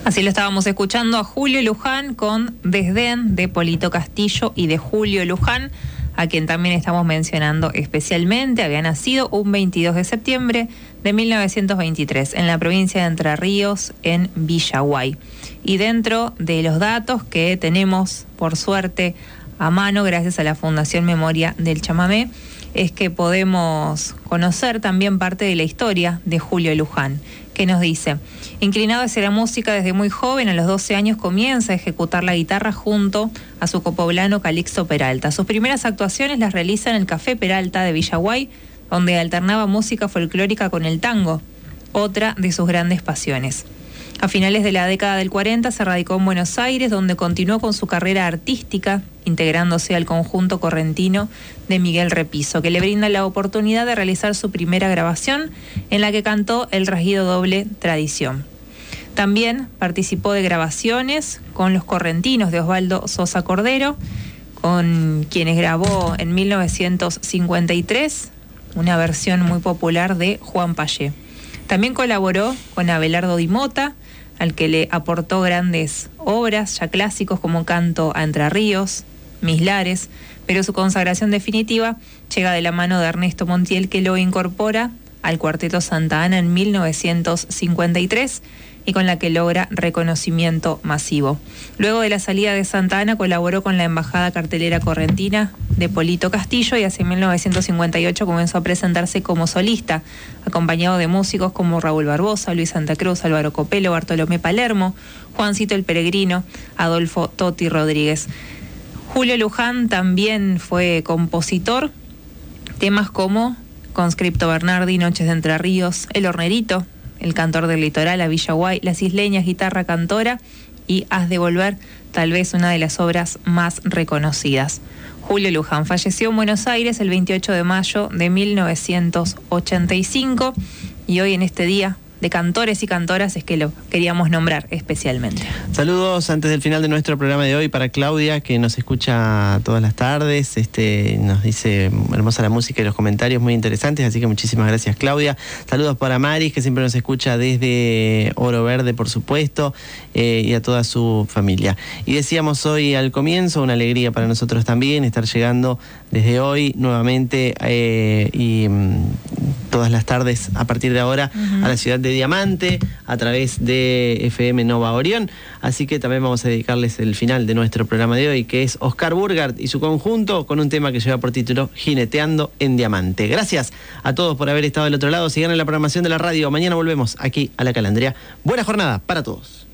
Así lo estábamos escuchando a Julio Luján con Desdén de Polito Castillo y de Julio Luján, a quien también estamos mencionando especialmente. Había nacido un 22 de septiembre de 1923 en la provincia de Entre Ríos, en Villaguay. Y dentro de los datos que tenemos, por suerte, a mano, gracias a la Fundación Memoria del Chamamé, es que podemos conocer también parte de la historia de Julio Luján, que nos dice: inclinado hacia la música desde muy joven, a los 12 años comienza a ejecutar la guitarra junto a su copoblano Calixto Peralta. Sus primeras actuaciones las realiza en el Café Peralta de Villaguay, donde alternaba música folclórica con el tango, otra de sus grandes pasiones. A finales de la década del 40 se radicó en Buenos Aires, donde continuó con su carrera artística, integrándose al conjunto correntino de Miguel Repiso, que le brinda la oportunidad de realizar su primera grabación, en la que cantó el rasguido doble Tradición. También participó de grabaciones con los correntinos de Osvaldo Sosa Cordero, con quienes grabó en 1953 una versión muy popular de Juan Payé. También colaboró con Abelardo Di Mota, al que le aportó grandes obras, ya clásicos como Canto a Entre Ríos, Mis Lares, pero su consagración definitiva llega de la mano de Ernesto Montiel, que lo incorpora al Cuarteto Santa Ana en 1953 y con la que logra reconocimiento masivo. Luego de la salida de Santa Ana colaboró con la Embajada Cartelera Correntina de Polito Castillo y hacia 1958 comenzó a presentarse como solista, acompañado de músicos como Raúl Barbosa, Luis Santa Cruz, Álvaro Copelo, Bartolomé Palermo, Juancito el Peregrino, Adolfo Toti Rodríguez. Julio Luján también fue compositor, temas como Conscripto Bernardi, Noches de Entre Ríos, El Hornerito, El Cantor del Litoral, A Villaguay, Las Isleñas, Guitarra Cantora y Haz de Volver, tal vez una de las obras más reconocidas. Julio Luján falleció en Buenos Aires el 28 de mayo de 1985 y hoy, en este día de cantores y cantoras, es que lo queríamos nombrar especialmente. Saludos antes del final de nuestro programa de hoy para Claudia, que nos escucha todas las tardes, nos dice hermosa la música y los comentarios muy interesantes, así que muchísimas gracias, Claudia. Saludos para Maris, que siempre nos escucha desde Oro Verde, por supuesto, y a toda su familia. Y decíamos hoy al comienzo, una alegría para nosotros también estar llegando desde hoy nuevamente y todas las tardes a partir de ahora a la ciudad de Diamante a través de FM Nova Orión, así que también vamos a dedicarles el final de nuestro programa de hoy, que es Oscar Burgard y su conjunto, con un tema que lleva por título Jineteando en Diamante. Gracias a todos por haber estado del otro lado. Sigan en la programación de la radio. Mañana volvemos aquí a La Calandria. Buena jornada para todos.